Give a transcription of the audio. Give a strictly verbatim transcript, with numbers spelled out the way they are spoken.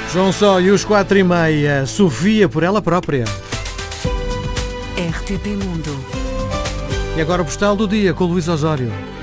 João Só e os quatro e meia. Sofia por ela própria. R T P Mundo. E agora o postal do dia com o Luís Osório.